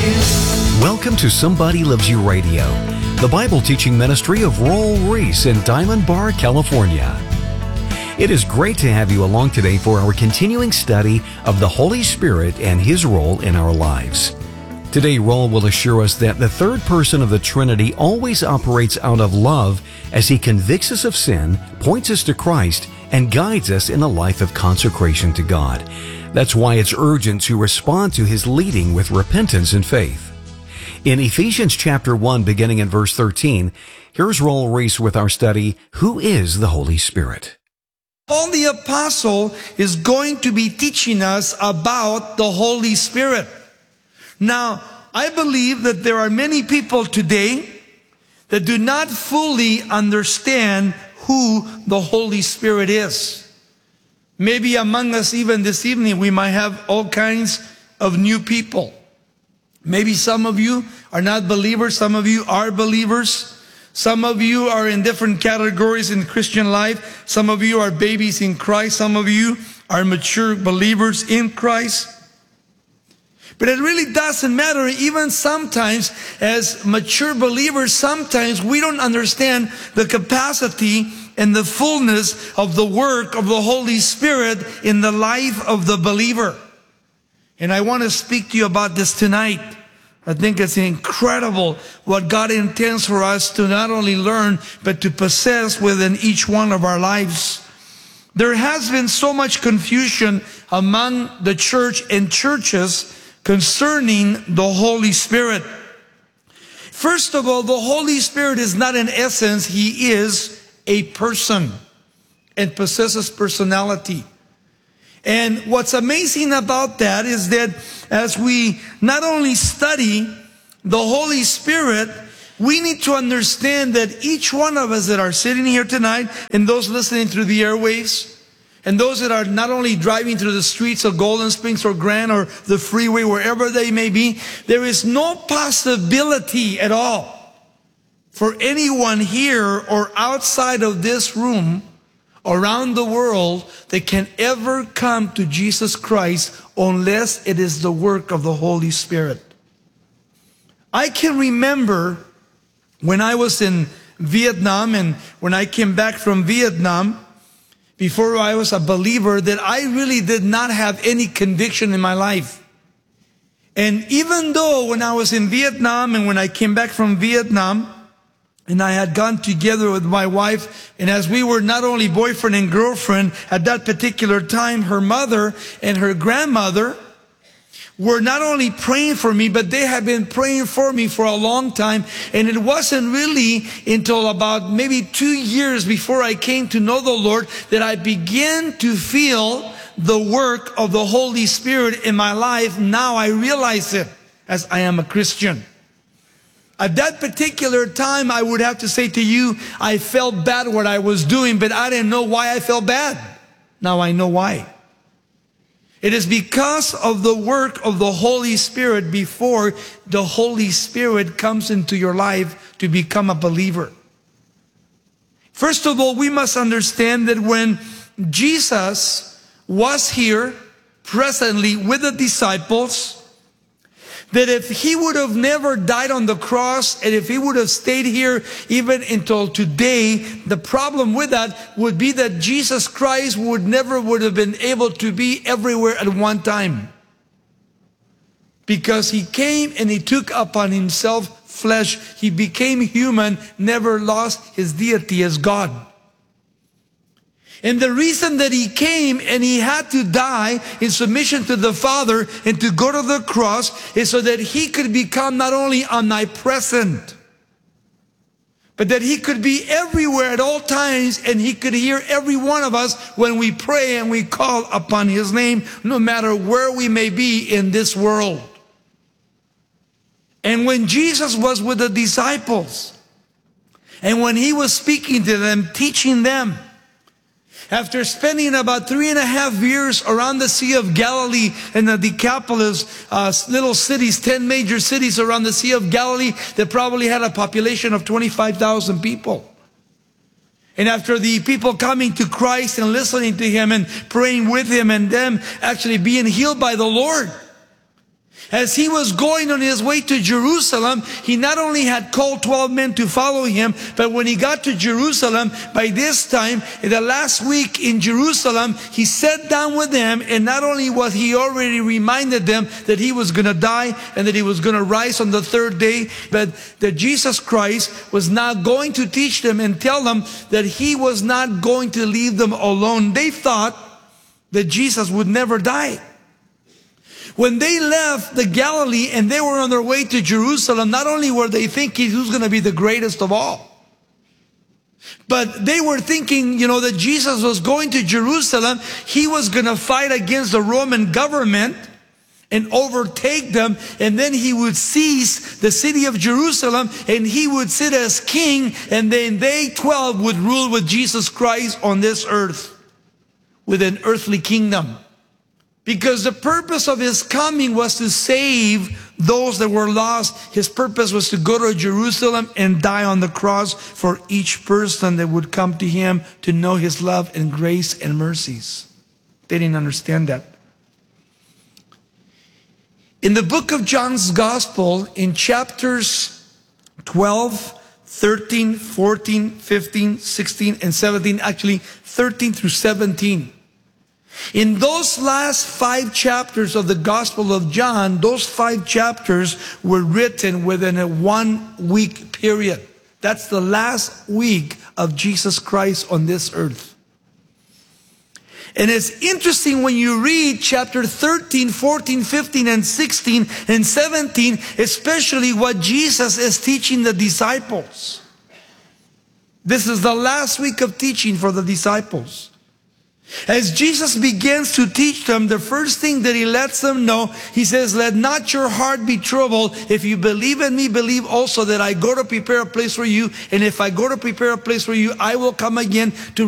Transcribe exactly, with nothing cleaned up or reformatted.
Welcome to Somebody Loves You Radio, the Bible teaching ministry of Roel Reese in Diamond Bar, California. It is great to have you along today for our continuing study of the Holy Spirit and His role in our lives. Today, Roel will assure us that the third person of the Trinity always operates out of love as He convicts us of sin, points us to Christ, and guides us in a life of consecration to God. That's why it's urgent to respond to His leading with repentance and faith. In Ephesians chapter one, beginning in verse thirteen, here's Roel Reese with our study, Who is the Holy Spirit? Paul the Apostle is going to be teaching us about the Holy Spirit. Now, I believe that there are many people today that do not fully understand who the Holy Spirit is. Maybe among us even this evening we might have all kinds of new people. Maybe some of you are not believers, some of you are believers. Some of you are in different categories in Christian life. Some of you are babies in Christ. Some of you are mature believers in Christ. But it really doesn't matter. Even sometimes as mature believers, sometimes we don't understand the capacity and the fullness of the work of the Holy Spirit in the life of the believer. And I want to speak to you about this tonight. I think it's incredible what God intends for us to not only learn, but to possess within each one of our lives. There has been so much confusion among the church and churches concerning the Holy Spirit. First of all, the Holy Spirit is not an essence. He is a person and possesses personality. And what's amazing about that is that as we not only study the Holy Spirit, we need to understand that each one of us that are sitting here tonight, and those listening through the airwaves, and those that are not only driving through the streets of Golden Springs or Grand or the freeway, wherever they may be, there is no possibility at all for anyone here or outside of this room around the world that can ever come to Jesus Christ unless it is the work of the Holy Spirit. I can remember when I was in Vietnam and when I came back from Vietnam, before I was a believer, that I really did not have any conviction in my life. And even though when I was in Vietnam and when I came back from Vietnam, and I had gone together with my wife, and as we were not only boyfriend and girlfriend, at that particular time, her mother and her grandmother were not only praying for me, but they had been praying for me for a long time. And it wasn't really until about maybe two years before I came to know the Lord that I began to feel the work of the Holy Spirit in my life. Now I realize it as I am a Christian. At that particular time, I would have to say to you, I felt bad what I was doing, but I didn't know why I felt bad. Now I know why. It is because of the work of the Holy Spirit before the Holy Spirit comes into your life to become a believer. First of all, we must understand that when Jesus was here presently with the disciples, that if He would have never died on the cross, and if He would have stayed here even until today, the problem with that would be that Jesus Christ would never would have been able to be everywhere at one time. Because He came and He took upon Himself flesh. He became human, never lost His deity as God. And the reason that He came and He had to die in submission to the Father and to go to the cross is so that He could become not only omnipresent, but that He could be everywhere at all times, and He could hear every one of us when we pray and we call upon His name, no matter where we may be in this world. And when Jesus was with the disciples, and when He was speaking to them, teaching them, after spending about three and a half years around the Sea of Galilee and the Decapolis, uh, little cities, ten major cities around the Sea of Galilee that probably had a population of twenty-five thousand people. And after the people coming to Christ and listening to Him and praying with Him and them actually being healed by the Lord, As he was going on his way to Jerusalem, he not only had called twelve men to follow him, but when he got to Jerusalem, by this time, in the last week in Jerusalem, he sat down with them, and not only was he already reminded them that he was going to die and that he was going to rise on the third day, but that Jesus Christ was now going to teach them and tell them that he was not going to leave them alone. They thought that Jesus would never die. When they left the Galilee and they were on their way to Jerusalem, not only were they thinking who's going to be the greatest of all, but they were thinking, you know, that Jesus was going to Jerusalem. He was going to fight against the Roman government and overtake them. And then he would seize the city of Jerusalem and he would sit as king. And then they twelve would rule with Jesus Christ on this earth with an earthly kingdom. Because the purpose of his coming was to save those that were lost. His purpose was to go to Jerusalem and die on the cross for each person that would come to him to know his love and grace and mercies. They didn't understand that. In the book of John's Gospel, in chapters twelve, thirteen, fourteen, fifteen, sixteen, and seventeen, actually thirteen through seventeen, in those last five chapters of the Gospel of John, those five chapters were written within a one-week period. That's the last week of Jesus Christ on this earth. And it's interesting when you read chapter thirteen, fourteen, fifteen, and sixteen, and seventeen, especially what Jesus is teaching the disciples. This is the last week of teaching for the disciples. As Jesus begins to teach them, the first thing that he lets them know, he says, let not your heart be troubled. If you believe in me, believe also that I go to prepare a place for you. And if I go to prepare a place for you, I will come again to